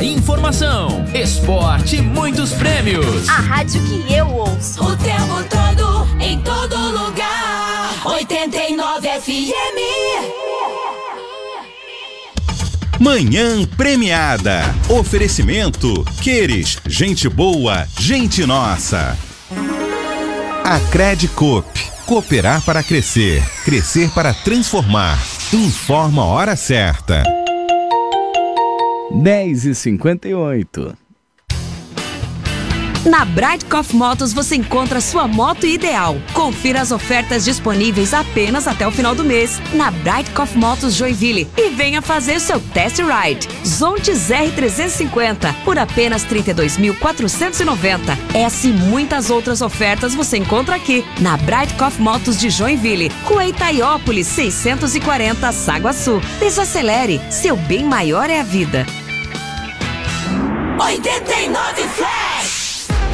informação, esporte e muitos prêmios. A rádio que eu ouço o tempo todo, em todo lugar. 89 FM. Manhã premiada. Oferecimento Queires, gente boa, gente nossa. A Credicop. Cooperar para crescer. Crescer para transformar. Informa a hora certa. 10h58. Na Bridecraft Motos você encontra sua moto ideal. Confira as ofertas disponíveis apenas até o final do mês na Bridecraft Motos Joinville e venha fazer seu test ride. Zontes R350 por apenas R$ 32.490. Essa e muitas outras ofertas você encontra aqui na Bridecraft Motos de Joinville, Rua Itaiópolis 640, Saguaçu. Desacelere, seu bem maior é a vida. 89 Flash.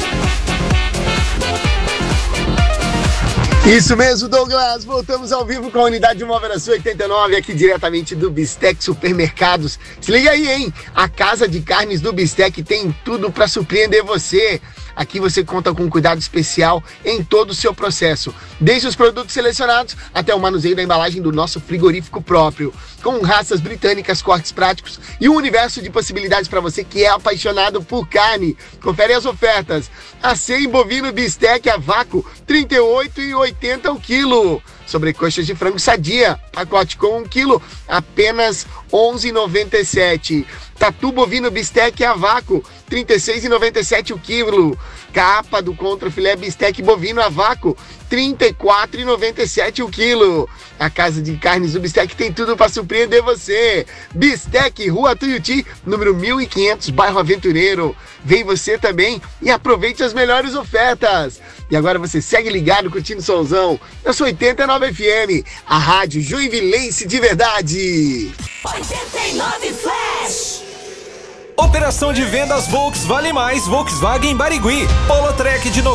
Isso mesmo, Douglas. Voltamos ao vivo com a unidade móvel da sua 89, aqui diretamente do Bistec Supermercados. Se liga aí, hein? A Casa de Carnes do Bistec tem tudo para surpreender você. Aqui você conta com um cuidado especial em todo o seu processo, desde os produtos selecionados até o manuseio da embalagem do nosso frigorífico próprio, com raças britânicas, cortes práticos e um universo de possibilidades para você que é apaixonado por carne. Confere as ofertas. Acém bovino bistec a vácuo, R$ 38,80 o quilo. Sobrecoxas de frango sadia, pacote com 1 quilo, apenas R$ 11,97. Tatu bovino bistec a vácuo, R$ 36,97 o quilo. Capa do contrafilé bistec bovino a vácuo, R$ 34,97 o quilo. A Casa de Carnes do Bistec tem tudo para surpreender você. Bistec, Rua Tuiuti, número 1500, bairro Aventureiro. Vem você também e aproveite as melhores ofertas. E agora você segue ligado, curtindo o somzão. Eu sou 89 FM, a rádio joinvilense de verdade. 89 Flash. Operação de vendas Volks Vale Mais Volkswagen Barigui. Polo Trek de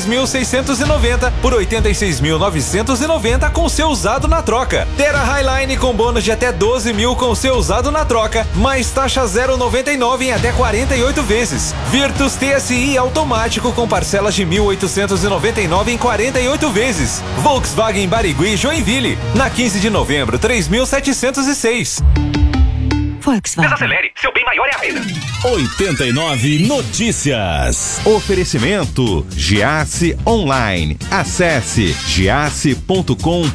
96.690 por 86.990 com seu usado na troca. Terra Highline com bônus de até 12 mil com seu usado na troca, mais taxa 0,99 em até 48 vezes. Virtus TSI automático com parcelas de 1.899 em 48 vezes. Volkswagen Barigui Joinville, na 15 de novembro, 3.706. Volkswagen. Desacelere, seu bem maior é a vida. 89 Notícias. Oferecimento Giasse Online. Acesse giasse.com.br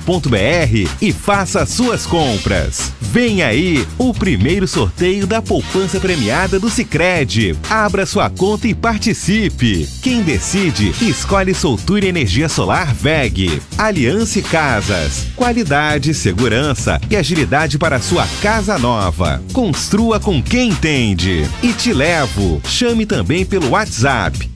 e faça suas compras. Vem aí o primeiro sorteio da poupança premiada do Sicredi. Abra sua conta e participe. Quem decide, escolhe Soltura Energia Solar VEG. Aliança Casas. Qualidade, segurança e agilidade para sua casa nova. Construa com quem entende. E Te Levo. Chame também pelo WhatsApp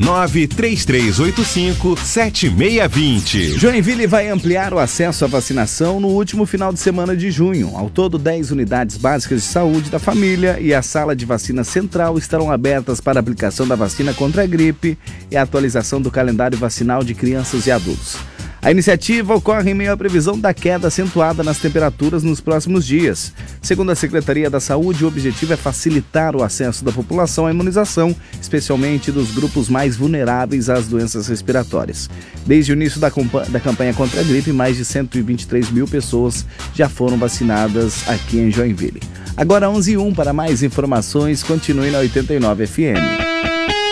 933857620. Joinville vai ampliar o acesso à vacinação no último final de semana de junho. Ao todo, 10 unidades básicas de saúde da família e a sala de vacina central estarão abertas para a aplicação da vacina contra a gripe e a atualização do calendário vacinal de crianças e adultos. A iniciativa ocorre em meio à previsão da queda acentuada nas temperaturas nos próximos dias. Segundo a Secretaria da Saúde, o objetivo é facilitar o acesso da população à imunização, especialmente dos grupos mais vulneráveis às doenças respiratórias. Desde o início da campanha contra a gripe, mais de 123 mil pessoas já foram vacinadas aqui em Joinville. Agora 11h01, para mais informações, continue na 89 FM.